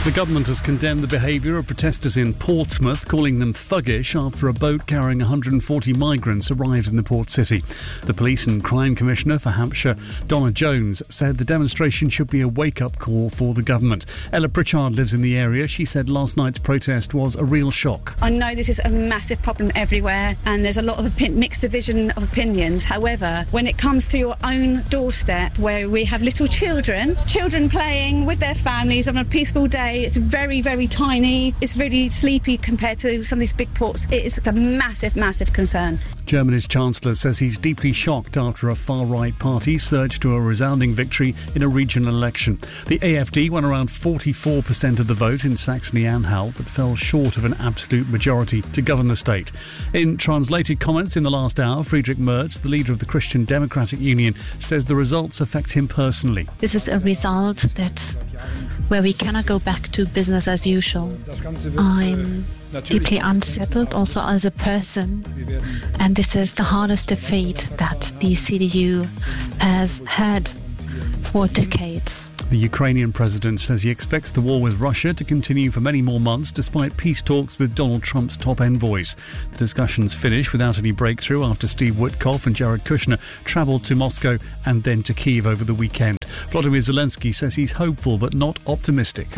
The government has condemned the behaviour of protesters in Portsmouth, calling them thuggish after a boat carrying 140 migrants arrived in the port city. The Police and Crime Commissioner for Hampshire, Donna Jones, said the demonstration should be a wake-up call for the government. Ella Pritchard lives in the area. She said last night's protest was a real shock. I know this is a massive problem everywhere and there's a lot of mixed division of opinions. However, when it comes to your own doorstep where we have little children playing with their families on a peaceful day, it's very, very tiny. It's really sleepy compared to some of these big ports. It is a massive, massive concern. Germany's Chancellor says he's deeply shocked after a far-right party surged to a resounding victory in a regional election. The AfD won around 44% of the vote in Saxony-Anhalt, but fell short of an absolute majority to govern the state. In translated comments in the last hour, Friedrich Merz, the leader of the Christian Democratic Union, says the results affect him personally. This is a result where we cannot go back to business as usual. I'm deeply unsettled also as a person, and this is the hardest defeat that the CDU has had for decades. The Ukrainian president says he expects the war with Russia to continue for many more months despite peace talks with Donald Trump's top envoys. The discussions finished without any breakthrough after Steve Witkoff and Jared Kushner travelled to Moscow and then to Kyiv over the weekend. Volodymyr Zelensky says he's hopeful but not optimistic.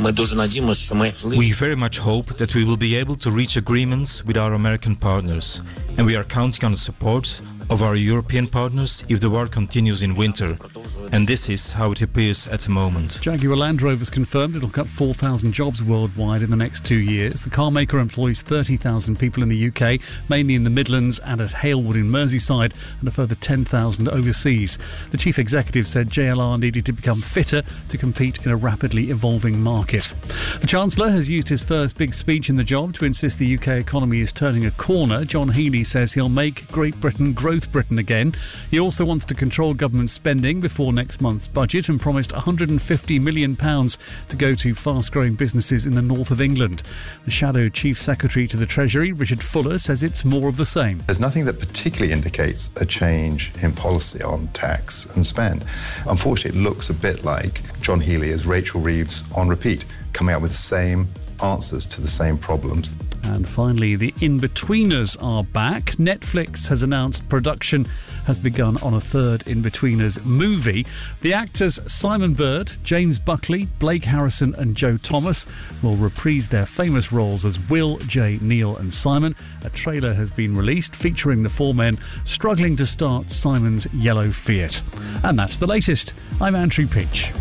We very much hope that we will be able to reach agreements with our American partners, and we are counting on the support of our European partners if the war continues in winter. And this is how it appears at the moment. Jaguar Land Rover's confirmed it'll cut 4,000 jobs worldwide in the next 2 years. The car maker employs 30,000 people in the UK, mainly in the Midlands and at Halewood in Merseyside, and a further 10,000 overseas. The chief executive said JLR needed to become fitter to compete in a rapidly evolving market. The Chancellor has used his first big speech in the job to insist the UK economy is turning a corner. John Healey says he'll make Great Britain Growth Britain again. He also wants to control government spending before next month's budget and promised £150 million to go to fast-growing businesses in the north of England. The shadow chief secretary to the Treasury, Richard Fuller, says it's more of the same. There's nothing that particularly indicates a change in policy on tax and spend. Unfortunately, it looks a bit like John Healey as Rachel Reeves on repeat, coming out with the same answers to the same problems. And finally, the In-Betweeners are back. Netflix has announced production has begun on a third In-Betweeners movie. The actors Simon Bird, James Buckley, Blake Harrison and Joe Thomas will reprise their famous roles as Will, Jay, Neil and Simon. A trailer has been released featuring the four men struggling to start Simon's yellow Fiat. And that's the latest. I'm Andrew Peach.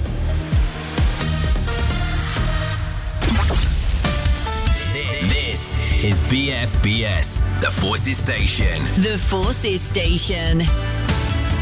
This is BFBS, the Forces Station. The Forces Station.